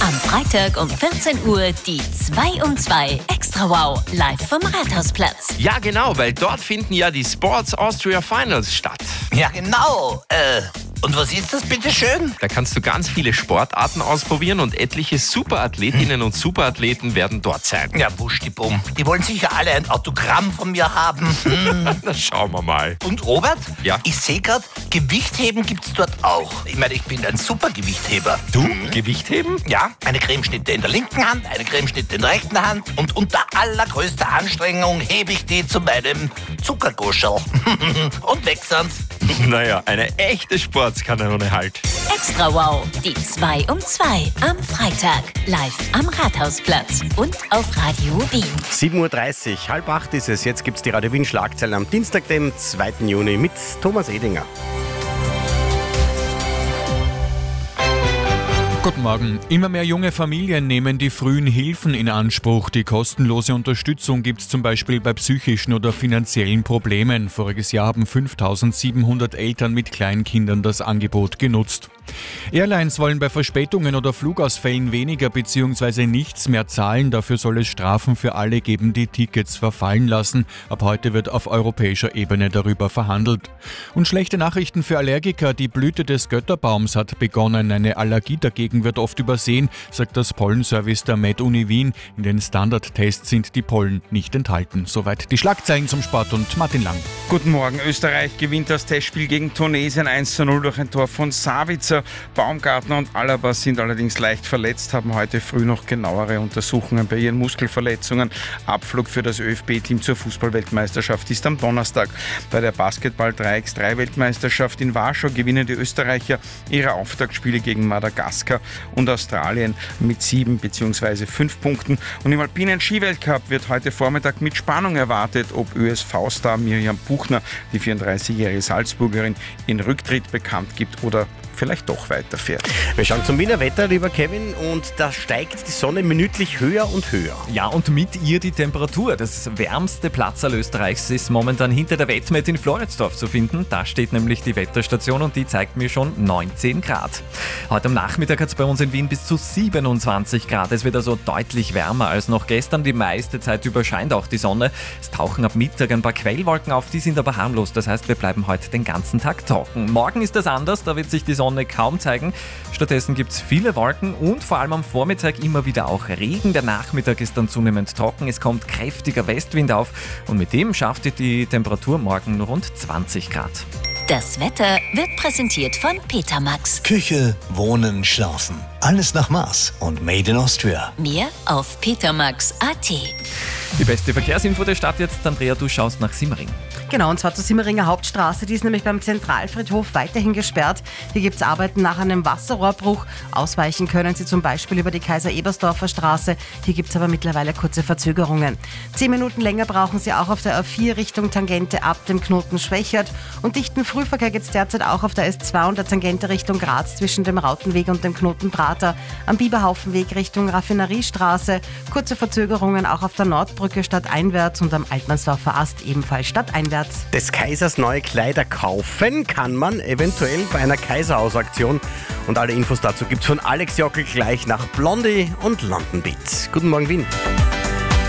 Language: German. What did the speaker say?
Am Freitag um 14 Uhr die 2 um 2 Extra Wow live vom Rathausplatz. Ja, genau, weil dort finden ja die Sports Austria Finals statt. Ja, genau. Und was ist das, bitteschön? Da kannst du ganz viele Sportarten ausprobieren und etliche Superathletinnen und Superathleten werden dort sein. Ja, wuschdibumm. Die wollen sicher alle ein Autogramm von mir haben. Na, schauen wir mal. Und Robert? Ja? Ich sehe gerade, Gewichtheben gibt's dort auch. Ich meine, ich bin ein Supergewichtheber. Du? Gewichtheben? Ja, eine Cremeschnitte in der linken Hand, eine Cremeschnitte in der rechten Hand und unter allergrößter Anstrengung hebe ich die zu meinem Zuckerguschel. Und weg sind's. Naja, eine echte Sportskanone halt. Extra Wow, die 2 um 2 am Freitag live am Rathausplatz und auf Radio Wien. 7.30 Uhr, 7:30 ist es. Jetzt gibt es die Radio Wien Schlagzeilen am Dienstag, dem 2. Juni mit Thomas Edinger. Guten Morgen. Immer mehr junge Familien nehmen die frühen Hilfen in Anspruch. Die kostenlose Unterstützung gibt es zum Beispiel bei psychischen oder finanziellen Problemen. Voriges Jahr haben 5.700 Eltern mit Kleinkindern das Angebot genutzt. Airlines wollen bei Verspätungen oder Flugausfällen weniger bzw. nichts mehr zahlen. Dafür soll es Strafen für alle geben, die Tickets verfallen lassen. Ab heute wird auf europäischer Ebene darüber verhandelt. Und schlechte Nachrichten für Allergiker. Die Blüte des Götterbaums hat begonnen. Eine Allergie dagegen wird oft übersehen, sagt das Pollenservice der MedUni Wien. In den Standardtests sind die Pollen nicht enthalten. Soweit die Schlagzeilen zum Sport und Martin Lang. Guten Morgen. Österreich gewinnt das Testspiel gegen Tunesien 1:0 durch ein Tor von Savitzer. Baumgartner und Alaba sind allerdings leicht verletzt, haben heute früh noch genauere Untersuchungen bei ihren Muskelverletzungen. Abflug für das ÖFB-Team zur Fußball-Weltmeisterschaft ist am Donnerstag. Bei der Basketball-3x3-Weltmeisterschaft in Warschau gewinnen die Österreicher ihre Auftaktspiele gegen Madagaskar und Australien mit 7 bzw. 5 Punkten. Und im alpinen Skiweltcup wird heute Vormittag mit Spannung erwartet, ob ÖSV-Star Mirjam Buchner, die 34-jährige Salzburgerin, in Rücktritt bekannt gibt oder vielleicht doch weiterfährt. Wir schauen zum Wiener Wetter, lieber Kevin, und da steigt die Sonne minütlich höher und höher. Ja, und mit ihr die Temperatur. Das wärmste Platzerl Österreichs ist momentan hinter der Wettmet in Floridsdorf zu finden. Da steht nämlich die Wetterstation und die zeigt mir schon 19 Grad. Heute am Nachmittag hat es bei uns in Wien bis zu 27 Grad. Es wird also deutlich wärmer als noch gestern. Die meiste Zeit über scheint auch die Sonne. Es tauchen ab Mittag ein paar Quellwolken auf, die sind aber harmlos. Das heißt, wir bleiben heute den ganzen Tag trocken. Morgen ist das anders, da wird sich die Sonne kaum zeigen. Stattdessen gibt es viele Wolken und vor allem am Vormittag immer wieder auch Regen. Der Nachmittag ist dann zunehmend trocken. Es kommt kräftiger Westwind auf und mit dem schafft die Temperatur morgen nur rund 20 Grad. Das Wetter wird präsentiert von Petermax. Küche, Wohnen, Schlafen. Alles nach Maß und Made in Austria. Mehr auf petermax.at. Die beste Verkehrsinfo der Stadt jetzt. Andrea, du schaust nach Simmering. Genau, und zwar zur Simmeringer Hauptstraße. Die ist nämlich beim Zentralfriedhof weiterhin gesperrt. Hier gibt es Arbeiten nach einem Wasserrohrbruch. Ausweichen können Sie zum Beispiel über die Kaiser-Ebersdorfer Straße. Hier gibt es aber mittlerweile kurze Verzögerungen. 10 Minuten länger brauchen Sie auch auf der A4 Richtung Tangente ab dem Knoten Schwächert. Und dichten Frühverkehr gibt es derzeit auch auf der S2 und der Tangente Richtung Graz zwischen dem Rautenweg und dem Knoten Prater. Am Biberhaufenweg Richtung Raffineriestraße. Kurze Verzögerungen auch auf der Nordbrücke stadteinwärts und am Altmannsdorfer Ast ebenfalls stadteinwärts. Des Kaisers neue Kleider kaufen kann man eventuell bei einer Kaiserhaus-Aktion. Und alle Infos dazu gibt's von Alex Jockel gleich nach Blondie und London Beat. Guten Morgen, Wien.